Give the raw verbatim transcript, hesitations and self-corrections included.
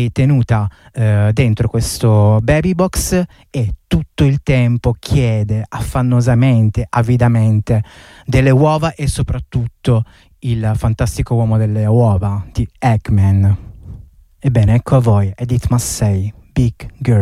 tenuta eh, dentro questo baby box e tutto il tempo chiede affannosamente, avidamente delle uova e soprattutto il fantastico uomo delle uova di Eggman. Ebbene, ecco a voi Edith Massey, Big Girl.